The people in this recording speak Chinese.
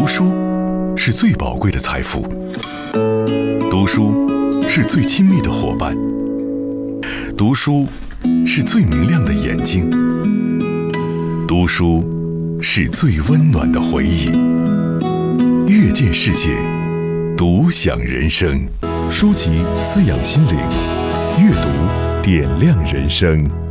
读书是最宝贵的财富，读书是最亲密的伙伴，读书是最明亮的眼睛，读书是最温暖的回忆。阅见世界，读享人生。书籍滋养心灵，阅读点亮人生。